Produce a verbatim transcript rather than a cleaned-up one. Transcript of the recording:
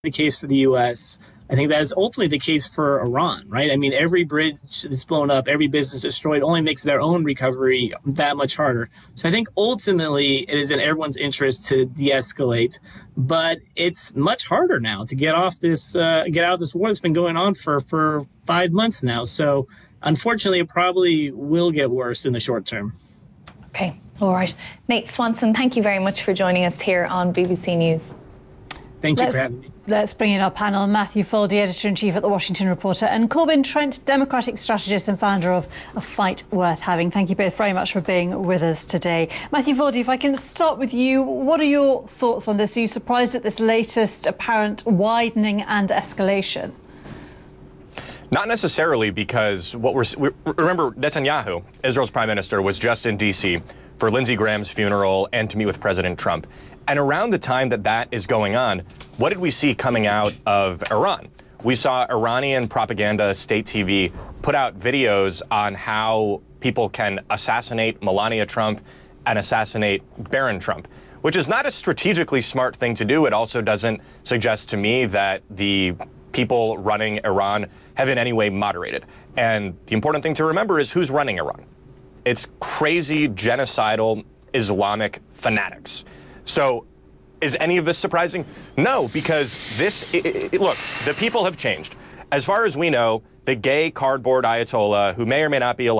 the case for the U S. I think that is ultimately the case for Iran, right? I mean, every bridge that's blown up, every business destroyed only makes their own recovery that much harder. So I think ultimately it is in everyone's interest to de-escalate, but it's much harder now to get off this, uh, get out of this war that's been going on for, for five months now. So unfortunately, it probably will get worse in the short term. Okay, all right. Nate Swanson, thank you very much for joining us here on B B C News. Thank you let's, for having me. Let's bring in our panel. Matthew Foldy, Editor-in-Chief at The Washington Reporter, and Corbin Trent, Democratic strategist and founder of A Fight Worth Having. Thank you both very much for being with us today. Matthew Foldy, if I can start with you, what are your thoughts on this? Are you surprised at this latest apparent widening and escalation? Not necessarily, because what we're, we, remember Netanyahu, Israel's prime minister, was just in D C for Lindsey Graham's funeral and to meet with President Trump. And around the time that that is going on, what did we see coming out of Iran? We saw Iranian propaganda, state T V, put out videos on how people can assassinate Melania Trump and assassinate Barron Trump, which is not a strategically smart thing to do. It also doesn't suggest to me that the people running Iran have in any way moderated. And the important thing to remember is who's running Iran. It's crazy, genocidal Islamic fanatics. So is any of this surprising? No, because this, it, it, look, the people have changed. As far as we know, the gay cardboard Ayatollah, who may or may not be alive,